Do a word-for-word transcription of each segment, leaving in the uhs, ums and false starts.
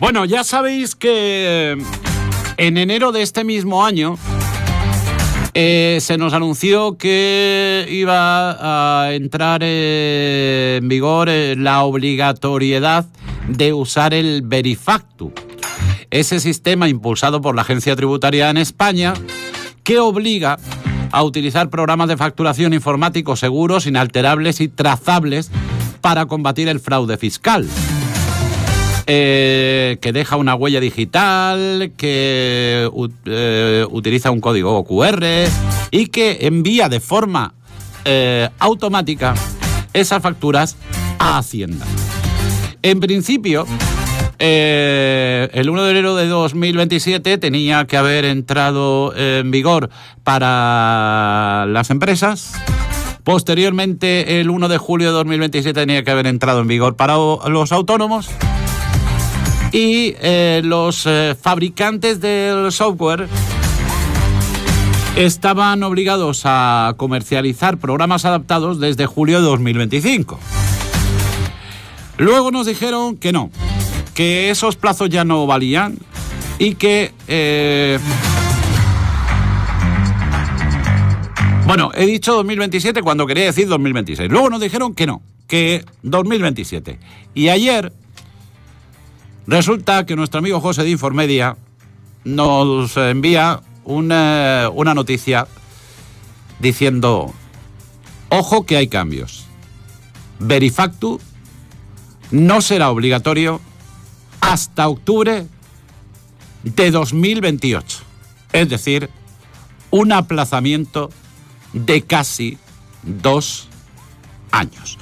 Bueno, ya sabéis que en enero de este mismo año eh, se nos anunció que iba a entrar eh, en vigor eh, la obligatoriedad de usar el Verifactu, ese sistema impulsado por la Agencia Tributaria en España que obliga a utilizar programas de facturación informáticos seguros, inalterables y trazables para combatir el fraude fiscal. Eh, que deja una huella digital, que uh, eh, utiliza un código Q R y que envía de forma eh, automática esas facturas a Hacienda. En principio, eh, el uno de enero de dos mil veintisiete tenía que haber entrado en vigor para las empresas. Posteriormente, el uno de julio de dos mil veintisiete tenía que haber entrado en vigor para los autónomos. Y eh, los eh, fabricantes del software estaban obligados a comercializar programas adaptados desde julio de dos mil veinticinco. Luego nos dijeron que no, que esos plazos ya no valían y que... Eh... Bueno, he dicho dos mil veintisiete cuando quería decir dos mil veintiséis. Luego nos dijeron que no, que dos mil veintisiete. Y ayer... resulta que nuestro amigo José de Informedia nos envía una, una noticia diciendo: ojo que hay cambios. Verifactu no será obligatorio hasta octubre de dos mil veintiocho. Es decir, un aplazamiento de casi dos años.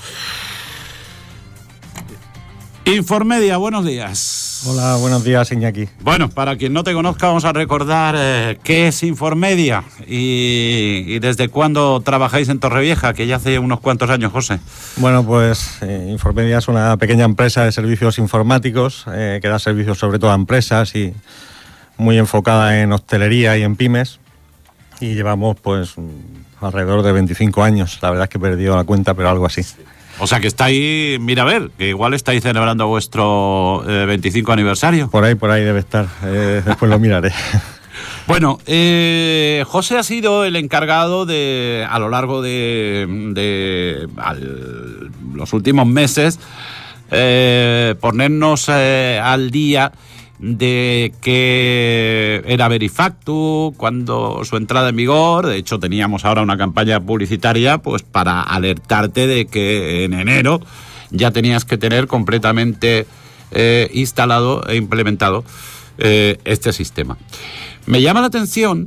Informedia, buenos días. Hola, buenos días, Iñaki. Bueno, para quien no te conozca, vamos a recordar eh, qué es Informedia y, y desde cuándo trabajáis en Torrevieja, que ya hace unos cuantos años, José. Bueno, pues eh, Informedia es una pequeña empresa de servicios informáticos eh, que da servicios sobre todo a empresas y muy enfocada en hostelería y en pymes. Y llevamos pues alrededor de veinticinco años. La verdad es que he perdido la cuenta, pero algo así. O sea que estáis, mira a ver, que igual estáis celebrando vuestro eh, veinticinco aniversario. Por ahí, por ahí debe estar, eh, después lo miraré. Bueno, eh, José ha sido el encargado de, a lo largo de, de al, los últimos meses, eh, ponernos eh, al día de que era Verifactu, cuando su entrada en vigor. De hecho, teníamos ahora una campaña publicitaria pues para alertarte de que en enero ya tenías que tener completamente eh, instalado e implementado eh, este sistema. Me llama la atención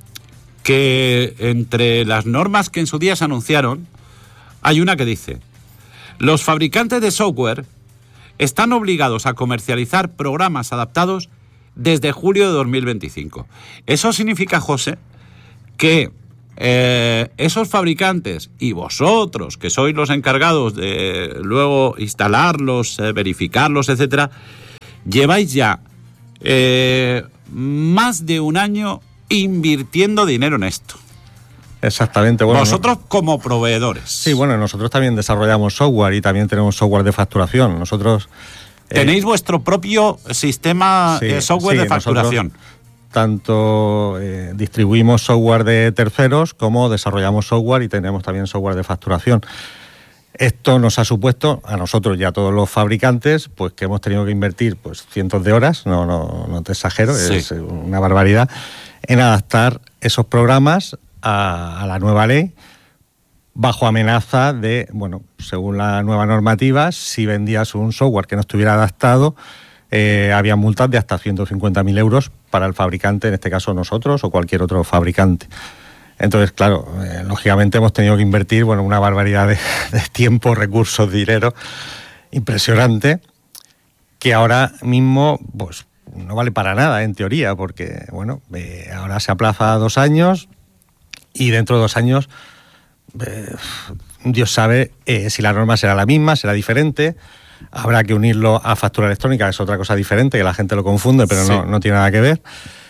que entre las normas que en su día se anunciaron hay una que dice: los fabricantes de software están obligados a comercializar programas adaptados desde julio de dos mil veinticinco. Eso significa, José, que eh, esos fabricantes y vosotros, que sois los encargados de luego instalarlos, eh, verificarlos, etcétera, lleváis ya eh, más de un año invirtiendo dinero en esto. Exactamente. Bueno, vosotros ¿no? como proveedores. Sí, bueno, nosotros también desarrollamos software y también tenemos software de facturación. Nosotros eh, tenéis vuestro propio sistema sí, eh, software sí, de facturación. Tanto eh, distribuimos software de terceros como desarrollamos software y tenemos también software de facturación. Esto nos ha supuesto a nosotros y a todos los fabricantes pues que hemos tenido que invertir pues cientos de horas, no, no, no te exagero, sí. Es una barbaridad, en adaptar esos programas A, a la nueva ley, bajo amenaza de, bueno, según la nueva normativa, si vendías un software que no estuviera adaptado, eh, había multas de hasta ciento cincuenta mil euros para el fabricante, en este caso nosotros o cualquier otro fabricante. Entonces, claro, eh, lógicamente hemos tenido que invertir, bueno, una barbaridad de, de tiempo, recursos, dinero, impresionante, que ahora mismo, pues, no vale para nada, en teoría, porque, bueno, eh, ahora se aplaza dos años. Y dentro de dos años, eh, Dios sabe eh, si la norma será la misma, será diferente. Habrá que unirlo a factura electrónica, es otra cosa diferente, que la gente lo confunde, pero sí. no, no tiene nada que ver.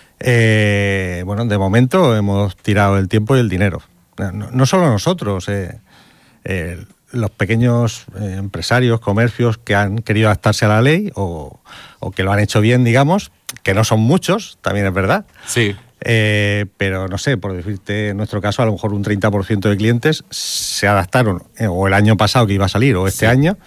Eh, bueno, de momento hemos tirado el tiempo y el dinero. No, no solo nosotros, eh, eh, los pequeños eh, empresarios, comercios que han querido adaptarse a la ley o, o que lo han hecho bien, digamos, que no son muchos, también es verdad. Sí. Eh, pero no sé, por decirte, en nuestro caso, a lo mejor un treinta por ciento de clientes se adaptaron, eh, o el año pasado que iba a salir, o este sí. año,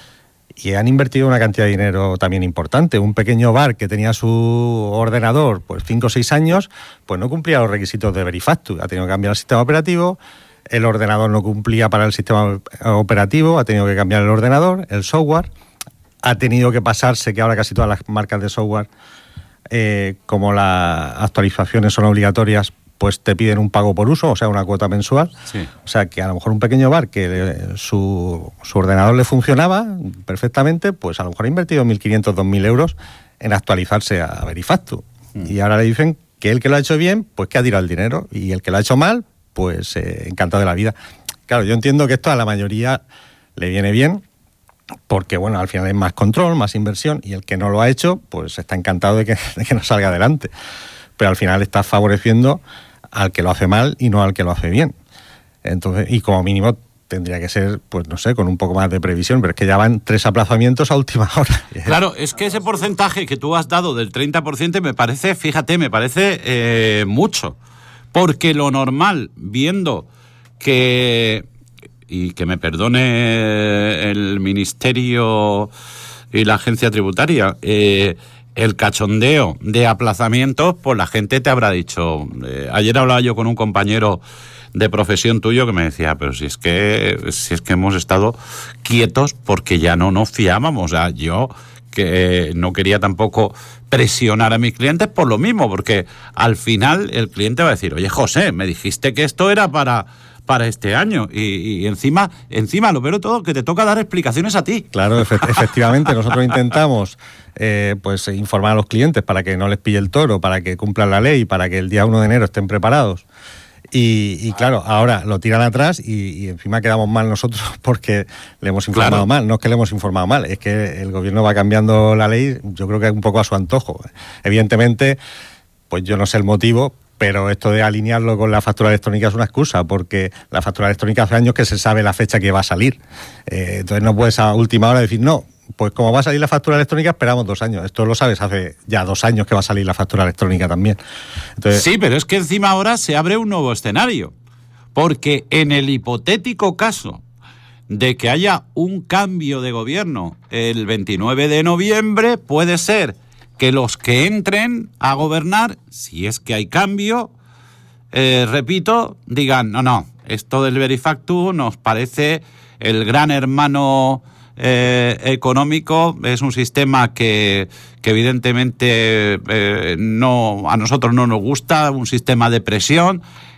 y han invertido una cantidad de dinero también importante. Un pequeño bar que tenía su ordenador pues cinco o seis años, pues no cumplía los requisitos de Verifactu. Ha tenido que cambiar el sistema operativo, el ordenador no cumplía para el sistema operativo, ha tenido que cambiar el ordenador, el software, ha tenido que pasarse, que ahora casi todas las marcas de software, eh, como las actualizaciones son obligatorias, pues te piden un pago por uso, o sea, una cuota mensual. Sí. O sea, que a lo mejor un pequeño bar que le, su, su ordenador le funcionaba perfectamente, pues a lo mejor ha invertido mil quinientos, dos mil euros en actualizarse a Verifactu. Mm. Y ahora le dicen que el que lo ha hecho bien, pues que ha tirado el dinero. Y el que lo ha hecho mal, pues eh, encantado de la vida. Claro, yo entiendo que esto a la mayoría le viene bien, porque bueno, al final hay más control, más inversión, y el que no lo ha hecho, pues está encantado de que, de que no salga adelante. Pero al final está favoreciendo al que lo hace mal y no al que lo hace bien. Entonces, y como mínimo tendría que ser, pues no sé, con un poco más de previsión, pero es que ya van tres aplazamientos a última hora. Claro, es que ese porcentaje que tú has dado del treinta por ciento me parece, fíjate, me parece eh, mucho. Porque lo normal, viendo que, y que me perdone el Ministerio y la Agencia Tributaria, eh, el cachondeo de aplazamientos, pues la gente te habrá dicho... Eh, ayer hablaba yo con un compañero de profesión tuyo que me decía, pero si es que si es que hemos estado quietos porque ya no nos fiábamos. O sea, yo que no quería tampoco presionar a mis clientes por lo mismo, porque al final el cliente va a decir, oye, José, me dijiste que esto era para... para este año, y, y encima encima lo peor de todo, que te toca dar explicaciones a ti. Claro, efe- efectivamente, nosotros intentamos eh, pues informar a los clientes para que no les pille el toro, para que cumplan la ley, para que el día uno de enero estén preparados. Y, y claro, ahora lo tiran atrás y, y encima quedamos mal nosotros porque le hemos informado Claro. mal. No es que le hemos informado mal, es que el gobierno va cambiando la ley, yo creo que un poco a su antojo. Evidentemente, pues yo no sé el motivo, pero esto de alinearlo con la factura electrónica es una excusa, porque la factura electrónica hace años que se sabe la fecha que va a salir. Eh, entonces no puedes a última hora decir, no, pues como va a salir la factura electrónica esperamos dos años. Esto lo sabes hace ya dos años que va a salir la factura electrónica también. Entonces, sí, pero es que encima ahora se abre un nuevo escenario, porque en el hipotético caso de que haya un cambio de gobierno el veintinueve de noviembre, puede ser que los que entren a gobernar, si es que hay cambio, eh, repito, digan, no, no, esto del Verifactu nos parece el gran hermano eh, económico, es un sistema que, que evidentemente eh, no, a nosotros no nos gusta, un sistema de presión,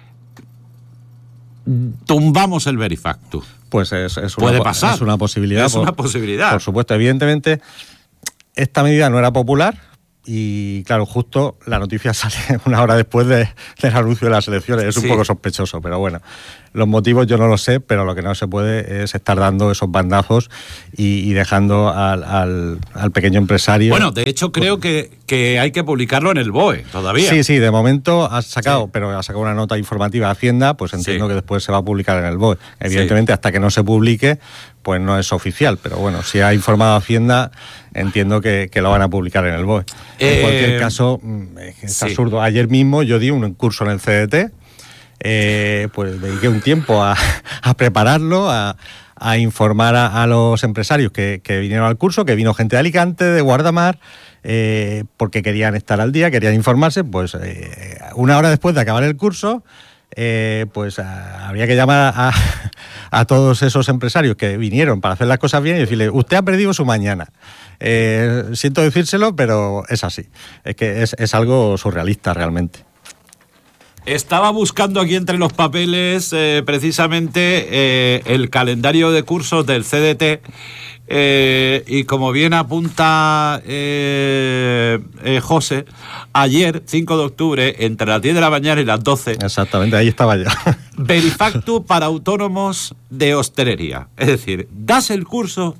tumbamos el Verifactu. pues es, es, Puede una, pasar. es una posibilidad. Es por, una posibilidad. Por supuesto, evidentemente, esta medida no era popular. Y claro, justo la noticia sale una hora después de, del anuncio de las elecciones. Es un sí. poco sospechoso, pero bueno. Los motivos yo no lo sé, pero lo que no se puede es estar dando esos bandazos y, y dejando al, al, al pequeño empresario... Bueno, de hecho creo que, que hay que publicarlo en el B O E todavía. Sí, sí, de momento ha sacado, sí. pero ha sacado una nota informativa a Hacienda, pues entiendo sí. que después se va a publicar en el B O E. Evidentemente, sí. hasta que no se publique, pues no es oficial, pero bueno, si ha informado Hacienda, entiendo que, que lo van a publicar en el B O E. En eh, cualquier caso, es sí. absurdo. Ayer mismo yo di un curso en el C D T, eh, pues dediqué un tiempo a, a prepararlo, a, a informar a, a los empresarios que, que vinieron al curso, que vino gente de Alicante, de Guardamar, eh, porque querían estar al día, querían informarse. Pues eh, una hora después de acabar el curso, Eh, pues a, habría que llamar a, a todos esos empresarios que vinieron para hacer las cosas bien y decirle, usted ha perdido su mañana. Eh, siento decírselo, pero es así. Es que es, es algo surrealista realmente. Estaba buscando aquí entre los papeles eh, precisamente eh, el calendario de cursos del C D T eh, y como bien apunta eh, eh, José, ayer, cinco de octubre, entre las diez de la mañana y las doce... Exactamente, ahí estaba yo. Verifactu para autónomos de hostelería. Es decir, das el curso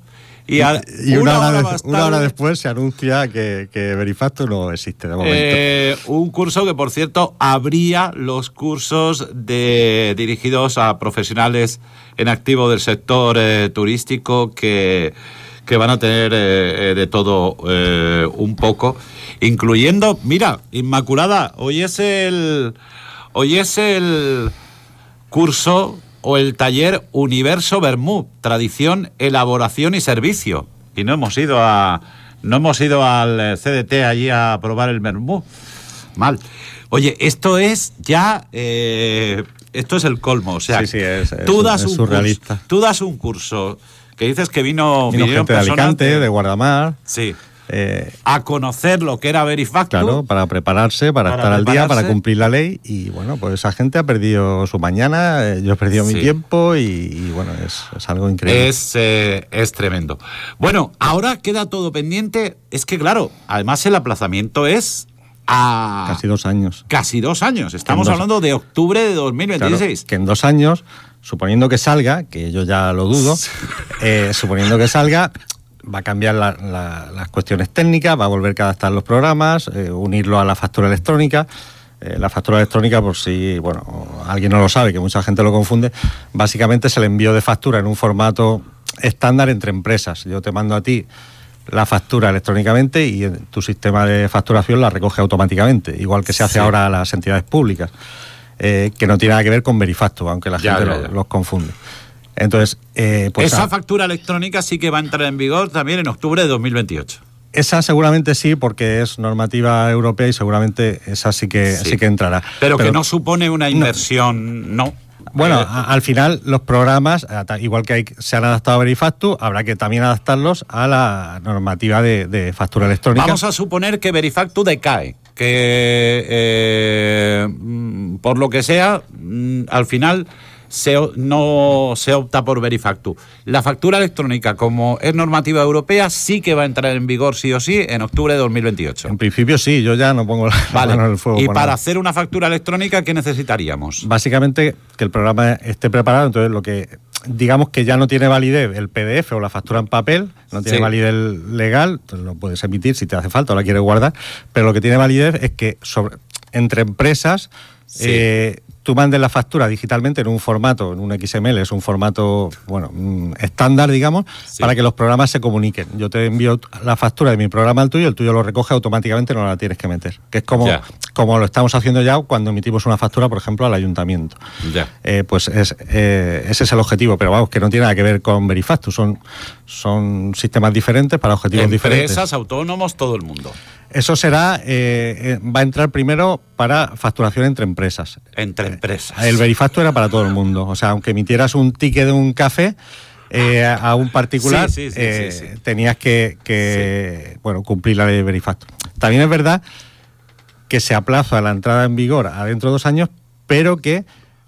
Y, a, y una, una, hora, hora de, una hora después se anuncia que, que Verifactu no existe de momento. Eh, un curso que, por cierto, abría los cursos de, dirigidos a profesionales en activo del sector eh, turístico que, que van a tener eh, de todo eh, un poco, incluyendo, mira, Inmaculada, hoy es el, hoy es el curso o el taller Universo Vermú, tradición, elaboración y servicio. Y no hemos ido a no hemos ido al C D T allí a probar el vermú. Mal. Oye, esto es ya eh, esto es el colmo, o sea, sí, sí, es, es, tú das es un surrealista. curso, tú das un curso que dices que vino vino gente de Alicante, de, de Guardamar. Sí. Eh, a conocer lo que era Verifactu. Claro, para prepararse, para, para estar prepararse. al día, para cumplir la ley. Y bueno, pues esa gente ha perdido su mañana, eh, yo he perdido sí. mi tiempo y, y bueno, es, es algo increíble. Es, eh, es tremendo. Bueno, ahora queda todo pendiente. Es que claro, además el aplazamiento es a... Casi dos años. Casi dos años. Estamos dos... hablando de octubre de dos mil veintiséis. Claro, que en dos años, suponiendo que salga, que yo ya lo dudo, eh, suponiendo que salga... va a cambiar la, la, las cuestiones técnicas, va a volver a adaptar los programas, eh, unirlo a la factura electrónica. Eh, la factura electrónica, por si bueno, alguien no lo sabe, que mucha gente lo confunde, básicamente es el envío de factura en un formato estándar entre empresas. Yo te mando a ti la factura electrónicamente y tu sistema de facturación la recoge automáticamente, igual que se hace sí. ahora a las entidades públicas, eh, que no tiene nada que ver con Verifactu, aunque la gente ya, ya, ya. Lo, los confunde. Entonces, eh, pues esa a... factura electrónica sí que va a entrar en vigor también en octubre de dos mil veintiocho. Esa seguramente sí, porque es normativa europea y seguramente esa sí que sí, sí que entrará. Pero, Pero que no supone una inversión, no. no. Bueno, eh, a, al final los programas, igual que hay, se han adaptado a Verifactu, habrá que también adaptarlos a la normativa de, de factura electrónica. Vamos a suponer que Verifactu decae, que eh, por lo que sea, al final... Se, no se opta por Verifactu. La factura electrónica, como es normativa europea, sí que va a entrar en vigor sí o sí en octubre de dos mil veintiocho. En principio sí, yo ya no pongo la vale. mano en el fuego. Y para nada. Hacer una factura electrónica, ¿qué necesitaríamos? Básicamente que el programa esté preparado, entonces lo que digamos que ya no tiene validez el P D F o la factura en papel, no tiene sí. validez legal, entonces lo puedes emitir si te hace falta o la quieres guardar, pero lo que tiene validez es que sobre, entre empresas sí. eh, tú mandes la factura digitalmente en un formato, en un X M L, es un formato, bueno, estándar, digamos, sí. para que los programas se comuniquen. Yo te envío la factura de mi programa al tuyo, el tuyo lo recoge automáticamente, no la tienes que meter. Que es como, yeah. como lo estamos haciendo ya cuando emitimos una factura, por ejemplo, al ayuntamiento. Yeah. Eh, pues es, eh, ese es el objetivo, pero vamos, que no tiene nada que ver con Verifactu, son, son sistemas diferentes para objetivos Empresas, diferentes. Empresas, autónomos, todo el mundo. Eso será, eh, va a entrar primero para facturación entre empresas. Entre empresas. El Verifactu era para todo el mundo. O sea, aunque emitieras un ticket de un café eh, a un particular, sí, sí, sí, eh, sí, sí. tenías que, que sí. bueno, cumplir la ley de Verifactu. También es verdad que se aplaza la entrada en vigor a dentro de dos años, pero que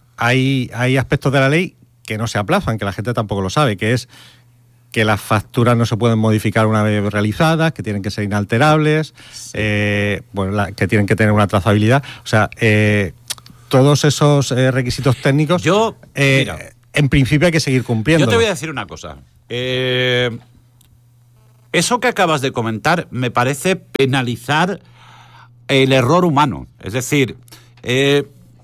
hay, hay aspectos de la ley que no se aplazan, que la gente tampoco lo sabe, que es que las facturas no se pueden modificar una vez realizadas, que tienen que ser inalterables, sí. eh, bueno, la, que tienen que tener una trazabilidad. O sea, eh, todos esos eh, requisitos técnicos, Yo, eh, mira, en principio hay que seguir cumpliendo. Yo te voy a decir una cosa. Eh, eso que acabas de comentar me parece penalizar el error humano. Es decir, eh,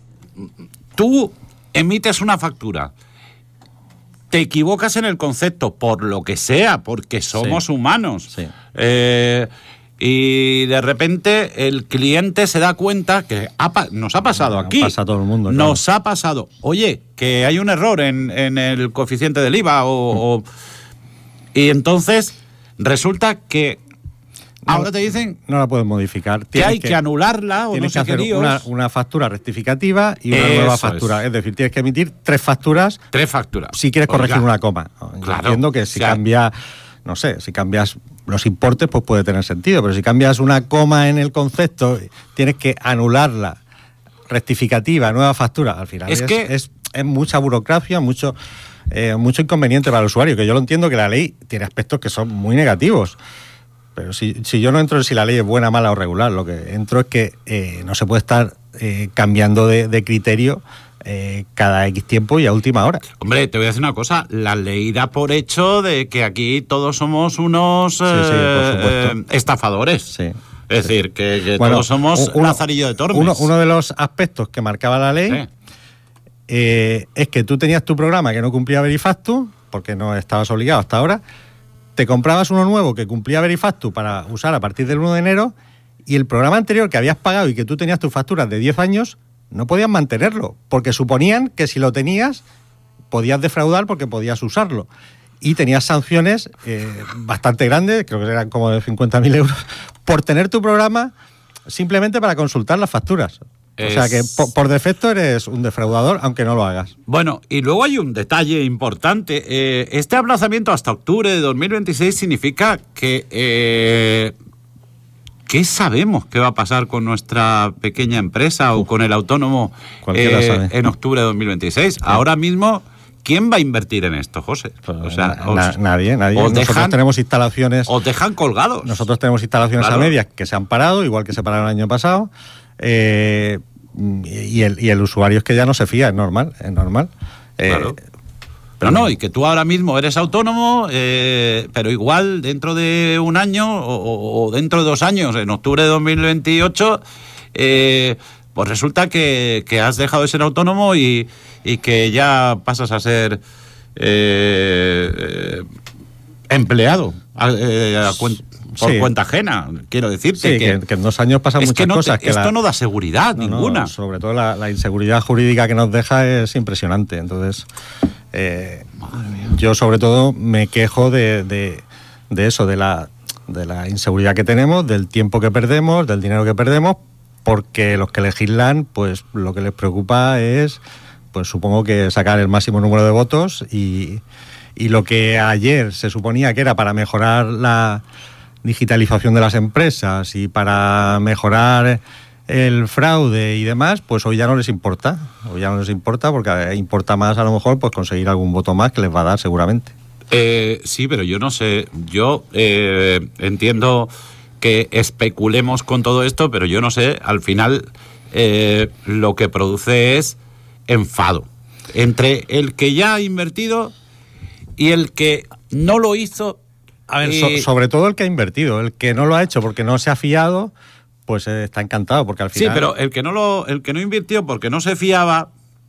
tú emites una factura, te equivocas en el concepto, por lo que sea, porque somos sí. humanos. Sí. Eh, y de repente el cliente se da cuenta que ha, nos ha pasado aquí. Pasa a todo el mundo. Claro. Nos ha pasado. Oye, que hay un error en, en el coeficiente del I V A. O, mm. o, y entonces resulta que no, ahora te dicen no la puedes modificar. Que hay que, que anularla o no sé que hacer qué una, una factura rectificativa y una Eso nueva factura. Es. es decir, tienes que emitir tres facturas. Tres facturas. Si quieres corregir Oiga. una coma. Claro. Entiendo que si o sea, cambia, no sé, si cambias los importes, pues puede tener sentido. Pero si cambias una coma en el concepto, tienes que anularla. Rectificativa, nueva factura. Al final es, es, que... es, es mucha burocracia, mucho, eh, mucho inconveniente para el usuario. Que yo lo entiendo que la ley tiene aspectos que son muy negativos. Pero si, si yo no entro en si la ley es buena, mala o regular, lo que entro es que eh, no se puede estar eh, cambiando de, de criterio eh, cada X tiempo y a última hora. Hombre, te voy a decir una cosa, la ley da por hecho de que aquí todos somos unos Sí, sí, por eh, supuesto. eh, estafadores. Sí. Es decir, que, que Bueno, todos somos uno- Lazarillo de Tormes. Uno, uno de los aspectos que marcaba la ley Sí. eh, es que tú tenías tu programa que no cumplía Verifactu, porque no estabas obligado hasta ahora, te comprabas uno nuevo que cumplía Verifactu para usar a partir del uno de enero, y el programa anterior que habías pagado y que tú tenías tus facturas de diez años, no podías mantenerlo, porque suponían que si lo tenías, podías defraudar porque podías usarlo. Y tenías sanciones eh, bastante grandes, creo que eran como de cincuenta mil euros, por tener tu programa simplemente para consultar las facturas. Es... O sea que por, por defecto eres un defraudador, aunque no lo hagas. Bueno, y luego hay un detalle importante. Eh, este aplazamiento hasta octubre de dos mil veintiséis significa que... Eh, ¿Qué sabemos que va a pasar con nuestra pequeña empresa o con el autónomo Cualquiera eh, sabe. en octubre de dos mil veintiséis? Ahora mismo, ¿quién va a invertir en esto, José? O sea, Na- os- na- nadie, nadie. os Nosotros dejan- tenemos instalaciones. Os dejan colgados. Nosotros tenemos instalaciones Claro. a medias que se han parado, igual que se pararon el año pasado. Eh, y, el, y el usuario es que ya no se fía, es normal, es normal. Eh, Claro. Pero no, y que tú ahora mismo eres autónomo, eh, pero igual dentro de un año o, o dentro de dos años, en octubre de dos mil veintiocho, eh, pues resulta que, que has dejado de ser autónomo y, y que ya pasas a ser eh, eh, empleado a- eh, a cuen- por Sí. cuenta ajena. Quiero decirte Sí, que, que, que en dos años pasan es muchas que no te- cosas. que esto la- no da seguridad No, no, ninguna. sobre todo la, la inseguridad jurídica que nos deja es impresionante. Entonces, eh, yo sobre todo me quejo de, de, de eso, de la, de la inseguridad que tenemos, del tiempo que perdemos, del dinero que perdemos, porque los que legislan, pues lo que les preocupa es, pues supongo que sacar el máximo número de votos y, y lo que ayer se suponía que era para mejorar la digitalización de las empresas y para mejorar el fraude y demás, pues hoy ya no les importa. Hoy ya no les importa porque importa más a lo mejor pues conseguir algún voto más que les va a dar seguramente. Eh, sí, pero yo no sé, yo eh, entiendo que especulemos con todo esto, pero yo no sé, al final eh, lo que produce es enfado entre el que ya ha invertido y el que no lo hizo. A ver, y... so, sobre todo el que ha invertido, el que no lo ha hecho porque no se ha fiado, pues eh, está encantado porque al final... Sí, pero el que no lo, el que no invirtió porque no se fiaba,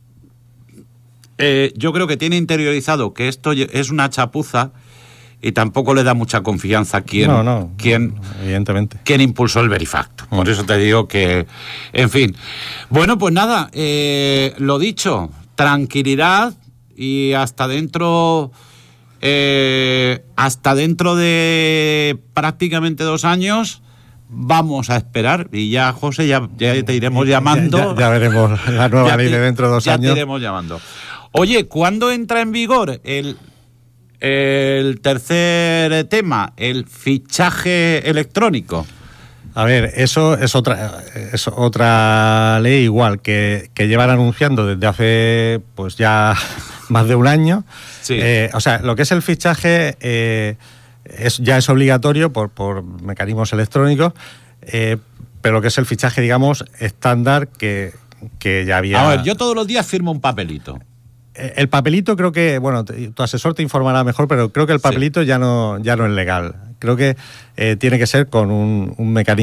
eh, yo creo que tiene interiorizado que esto es una chapuza y tampoco le da mucha confianza a quien, No, no, quien, evidentemente. quien impulsó el Verifacto. Por eso te digo que, en fin. Bueno, pues nada, eh, lo dicho, tranquilidad y hasta dentro... Eh, hasta dentro de prácticamente dos años vamos a esperar y ya, José, ya, ya te iremos llamando. Ya, ya, ya veremos la nueva Ya ley te- de dentro de dos ya años. te iremos llamando. Oye, ¿cuándo entra en vigor el, el tercer tema, el fichaje electrónico? A ver, eso es otra es otra ley igual que, que llevan anunciando desde hace pues ya más de un año. Sí. Eh, o sea, lo que es el fichaje eh, es, ya es obligatorio por, por mecanismos electrónicos, eh, pero lo que es el fichaje, digamos, estándar que, que ya había... A ver, yo todos los días firmo un papelito. Eh, El papelito creo que, bueno, te- tu asesor te informará mejor, pero creo que el papelito ya no ya no es legal. Creo que eh, tiene que ser con un, un mecanismo